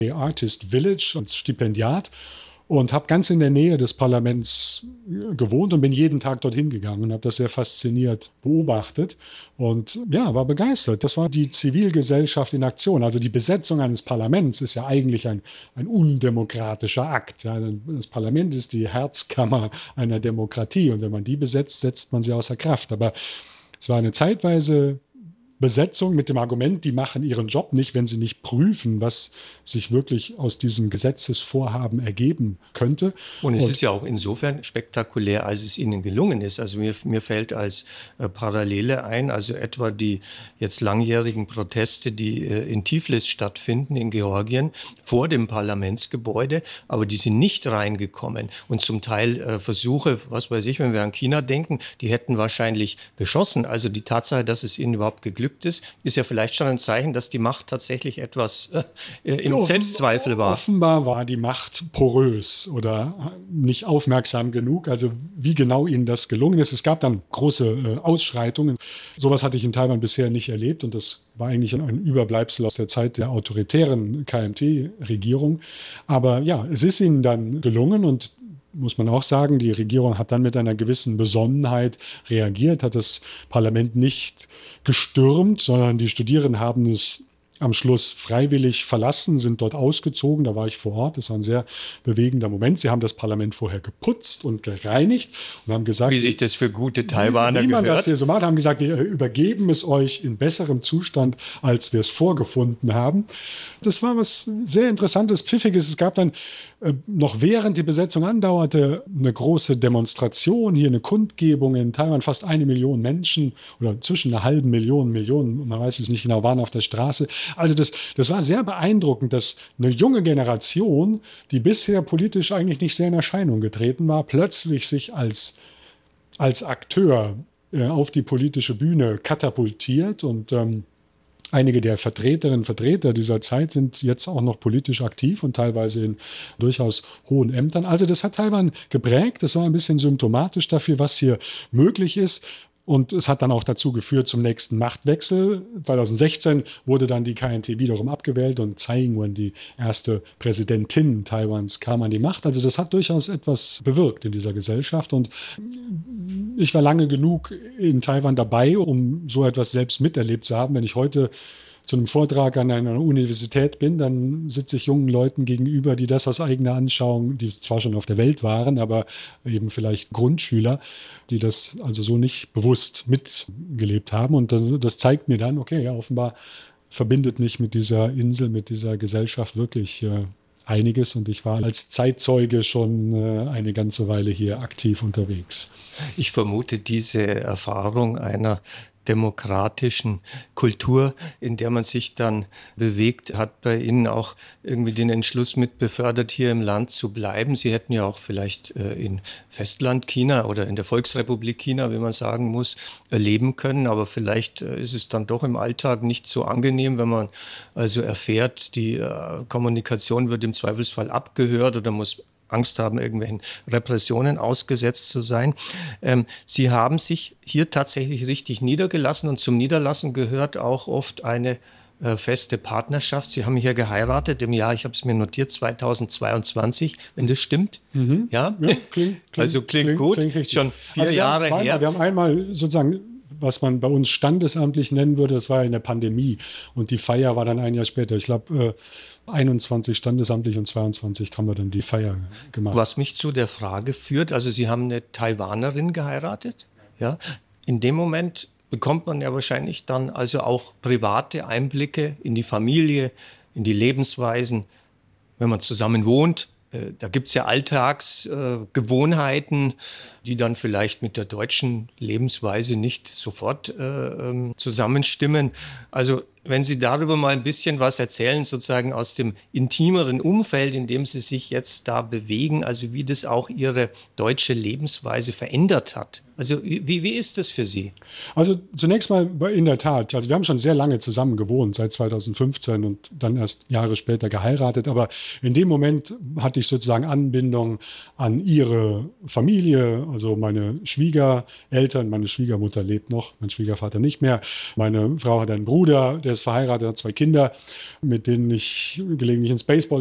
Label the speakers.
Speaker 1: Artist Village als Stipendiat und habe ganz in der Nähe des Parlaments gewohnt und bin jeden Tag dorthin gegangen und habe das sehr fasziniert beobachtet und ja, war begeistert. Das war die Zivilgesellschaft in Aktion. Also die Besetzung eines Parlaments ist ja eigentlich ein undemokratischer Akt. Ja, das Parlament ist die Herzkammer einer Demokratie und wenn man die besetzt, setzt man sie außer Kraft. Aber es war eine zeitweise Besetzung mit dem Argument, die machen ihren Job nicht, wenn sie nicht prüfen, was sich wirklich aus diesem Gesetzesvorhaben ergeben könnte.
Speaker 2: Und es ist ja auch insofern spektakulär, als es ihnen gelungen ist. Also mir fällt als Parallele ein, also etwa die jetzt langjährigen Proteste, die in Tiflis stattfinden, in Georgien, vor dem Parlamentsgebäude, aber die sind nicht reingekommen. Und zum Teil Versuche, was weiß ich, wenn wir an China denken, die hätten wahrscheinlich geschossen. Also die Tatsache, dass es ihnen überhaupt geglückt ist ja vielleicht schon ein Zeichen, dass die Macht tatsächlich etwas im Selbstzweifel war.
Speaker 1: Offenbar war die Macht porös oder nicht aufmerksam genug, also wie genau ihnen das gelungen ist. Es gab dann große Ausschreitungen. Sowas hatte ich in Taiwan bisher nicht erlebt und das war eigentlich ein Überbleibsel aus der Zeit der autoritären KMT-Regierung. Aber ja, es ist ihnen dann gelungen und muss man auch sagen, die Regierung hat dann mit einer gewissen Besonnenheit reagiert, hat das Parlament nicht gestürmt, sondern die Studierenden haben es am Schluss freiwillig verlassen, sind dort ausgezogen. Da war ich vor Ort. Das war ein sehr bewegender Moment. Sie haben das Parlament vorher geputzt und gereinigt und haben gesagt,
Speaker 2: wie sich das für gute Taiwaner
Speaker 1: gehört. Wie man das hier
Speaker 2: gehört.
Speaker 1: so macht, haben gesagt, wir übergeben es euch in besserem Zustand, als wir es vorgefunden haben. Das war was sehr Interessantes, Pfiffiges. Es gab dann noch während die Besetzung andauerte, eine große Demonstration, hier eine Kundgebung in Taiwan, fast 1 Million Menschen oder zwischen einer halben Million, man weiß es nicht genau, waren auf der Straße. Also das war sehr beeindruckend, dass eine junge Generation, die bisher politisch eigentlich nicht sehr in Erscheinung getreten war, plötzlich sich als Akteur auf die politische Bühne katapultiert und einige der Vertreterinnen und Vertreter dieser Zeit sind jetzt auch noch politisch aktiv und teilweise in durchaus hohen Ämtern. Also das hat Taiwan geprägt. Das war ein bisschen symptomatisch dafür, was hier möglich ist. Und es hat dann auch dazu geführt zum nächsten Machtwechsel. 2016 wurde dann die KMT wiederum abgewählt und Tsai Ing-wen, die erste Präsidentin Taiwans, kam an die Macht. Also das hat durchaus etwas bewirkt in dieser Gesellschaft. Und ich war lange genug in Taiwan dabei, um so etwas selbst miterlebt zu haben. Wenn ich heute zu einem Vortrag an einer Universität bin, dann sitze ich jungen Leuten gegenüber, die das aus eigener Anschauung, die zwar schon auf der Welt waren, aber eben vielleicht Grundschüler, die das also so nicht bewusst mitgelebt haben. Und das zeigt mir dann, okay, ja, offenbar verbindet mich mit dieser Insel, mit dieser Gesellschaft wirklich einiges. Und ich war als Zeitzeuge schon eine ganze Weile hier aktiv unterwegs.
Speaker 2: Ich vermute, diese Erfahrung einer demokratischen Kultur, in der man sich dann bewegt, hat bei Ihnen auch irgendwie den Entschluss mit befördert, hier im Land zu bleiben. Sie hätten ja auch vielleicht in Festland China oder in der Volksrepublik China, wie man sagen muss, leben können. Aber vielleicht ist es dann doch im Alltag nicht so angenehm, wenn man also erfährt, die Kommunikation wird im Zweifelsfall abgehört oder muss Angst haben, irgendwelchen Repressionen ausgesetzt zu sein. Sie haben sich hier tatsächlich richtig niedergelassen und zum Niederlassen gehört auch oft eine feste Partnerschaft. Sie haben hier geheiratet im Jahr, ich habe es mir notiert, 2022, wenn das stimmt.
Speaker 1: Mhm.
Speaker 2: Ja,
Speaker 1: klingt
Speaker 2: gut.
Speaker 1: Richtig.
Speaker 2: Schon 4 Jahre her.
Speaker 1: Wir haben einmal sozusagen, was man bei uns standesamtlich nennen würde, das war ja in der Pandemie. Und die Feier war dann ein Jahr später. Ich glaube, 21 standesamtlich und 22 haben wir dann die Feier gemacht.
Speaker 2: Was mich zu der Frage führt, also Sie haben eine Taiwanerin geheiratet. Ja? In dem Moment bekommt man ja wahrscheinlich dann also auch private Einblicke in die Familie, in die Lebensweisen, wenn man zusammen wohnt. Da gibt es ja Alltagsgewohnheiten, die dann vielleicht mit der deutschen Lebensweise nicht sofort zusammenstimmen. Also wenn Sie darüber mal ein bisschen was erzählen, sozusagen aus dem intimeren Umfeld, in dem Sie sich jetzt da bewegen, also wie das auch Ihre deutsche Lebensweise verändert hat. Also wie ist das für Sie?
Speaker 1: Also zunächst mal in der Tat, also wir haben schon sehr lange zusammen gewohnt, seit 2015 und dann erst Jahre später geheiratet. Aber in dem Moment hatte ich sozusagen Anbindung an ihre Familie, also meine Schwiegereltern, meine Schwiegermutter lebt noch, mein Schwiegervater nicht mehr. Meine Frau hat einen Bruder, der ist verheiratet, hat 2 Kinder, mit denen ich gelegentlich ins Baseball